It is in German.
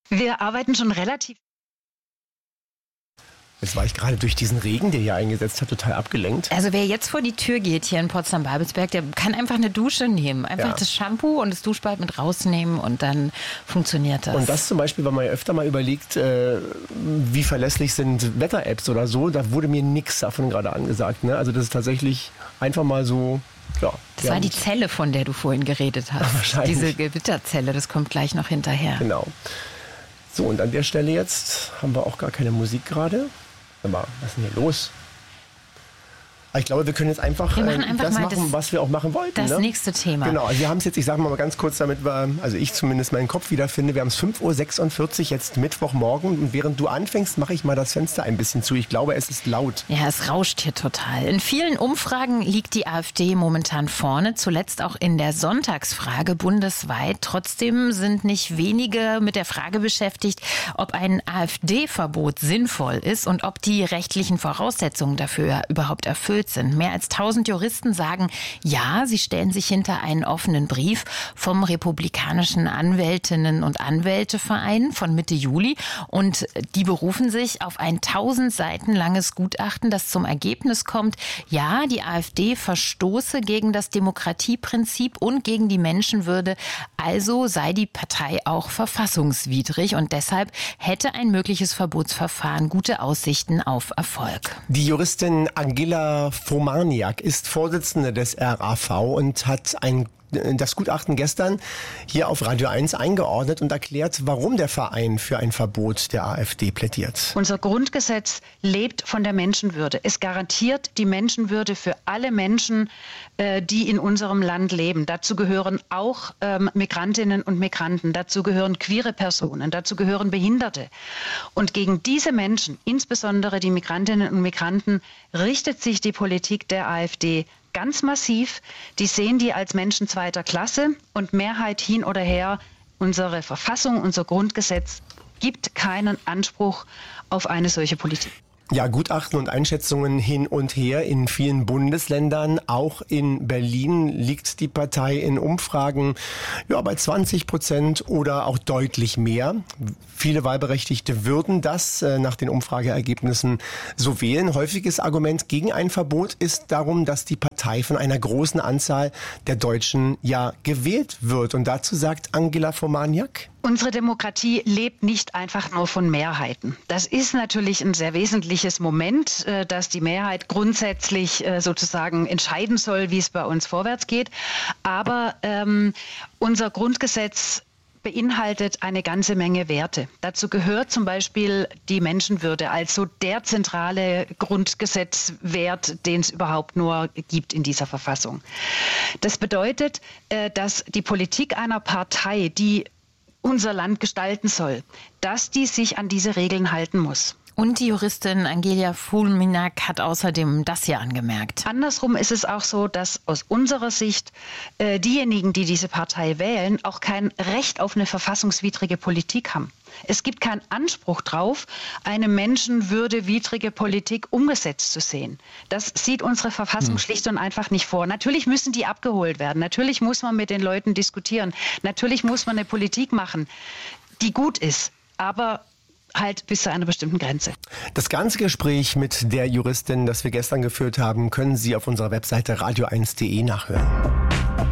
Wir arbeiten schon relativ. Jetzt war ich gerade durch diesen Regen, der hier eingesetzt hat, total abgelenkt. Also wer jetzt vor die Tür geht hier in Potsdam-Babelsberg, der kann einfach eine Dusche nehmen. Einfach das Shampoo und das Duschbad mit rausnehmen und dann funktioniert das. Und das zum Beispiel, weil man ja öfter mal überlegt, wie verlässlich sind Wetter-Apps oder so, da wurde mir nichts davon gerade angesagt. Ne? Also das ist tatsächlich einfach mal so... Ja, das war die Zelle, von der du vorhin geredet hast. Wahrscheinlich. Diese Gewitterzelle, das kommt gleich noch hinterher. Genau. So, und an der Stelle jetzt haben wir auch gar keine Musik gerade. Aber was ist denn hier los? Ich glaube, wir können jetzt einfach, das machen, was wir auch machen wollten. Das nächste Thema. Genau, also wir haben es jetzt, ich sage mal ganz kurz, damit also ich zumindest meinen Kopf wiederfinde. Wir haben es 5:46 Uhr, jetzt Mittwochmorgen. Und während du anfängst, mache ich mal das Fenster ein bisschen zu. Ich glaube, es ist laut. Ja, es rauscht hier total. In vielen Umfragen liegt die AfD momentan vorne. Zuletzt auch in der Sonntagsfrage bundesweit. Trotzdem sind nicht wenige mit der Frage beschäftigt, ob ein AfD-Verbot sinnvoll ist und ob die rechtlichen Voraussetzungen dafür überhaupt erfüllt sind. Mehr als 1000 Juristen sagen, ja, sie stellen sich hinter einen offenen Brief vom Republikanischen Anwältinnen- und Anwälteverein von Mitte Juli. Und die berufen sich auf ein 1000 Seiten langes Gutachten, das zum Ergebnis kommt, ja, die AfD verstoße gegen das Demokratieprinzip und gegen die Menschenwürde. Also sei die Partei auch verfassungswidrig. Und deshalb hätte ein mögliches Verbotsverfahren gute Aussichten auf Erfolg. Die Juristin Angela Fomaniak ist Vorsitzende des RAV und hat das Gutachten gestern hier auf Radio 1 eingeordnet und erklärt, warum der Verein für ein Verbot der AfD plädiert. Unser Grundgesetz lebt von der Menschenwürde. Es garantiert die Menschenwürde für alle Menschen, die in unserem Land leben. Dazu gehören auch Migrantinnen und Migranten, dazu gehören queere Personen, dazu gehören Behinderte. Und gegen diese Menschen, insbesondere die Migrantinnen und Migranten, richtet sich die Politik der AfD ganz massiv. Die sehen die als Menschen zweiter Klasse und Mehrheit hin oder her. Unsere Verfassung, unser Grundgesetz gibt keinen Anspruch auf eine solche Politik. Ja, Gutachten und Einschätzungen hin und her in vielen Bundesländern. Auch in Berlin liegt die Partei in Umfragen bei 20% oder auch deutlich mehr. Viele Wahlberechtigte würden das nach den Umfrageergebnissen so wählen. Häufiges Argument gegen ein Verbot ist darum, dass die Partei von einer großen Anzahl der Deutschen gewählt wird. Und dazu sagt Angela Fomaniak: Unsere Demokratie lebt nicht einfach nur von Mehrheiten. Das ist natürlich ein sehr wesentliches Moment, dass die Mehrheit grundsätzlich sozusagen entscheiden soll, wie es bei uns vorwärts geht. Aber unser Grundgesetz beinhaltet eine ganze Menge Werte. Dazu gehört zum Beispiel die Menschenwürde, also der zentrale Grundgesetzwert, den es überhaupt nur gibt in dieser Verfassung. Das bedeutet, dass die Politik einer Partei, die unser Land gestalten soll, dass die sich an diese Regeln halten muss. Und die Juristin Angela Fomaniak hat außerdem das hier angemerkt. Andersrum ist es auch so, dass aus unserer Sicht diejenigen, die diese Partei wählen, auch kein Recht auf eine verfassungswidrige Politik haben. Es gibt keinen Anspruch drauf, eine menschenwürdewidrige Politik umgesetzt zu sehen. Das sieht unsere Verfassung schlicht und einfach nicht vor. Natürlich müssen die abgeholt werden. Natürlich muss man mit den Leuten diskutieren. Natürlich muss man eine Politik machen, die gut ist. Aber halt bis zu einer bestimmten Grenze. Das ganze Gespräch mit der Juristin, das wir gestern geführt haben, können Sie auf unserer Webseite radio1.de nachhören.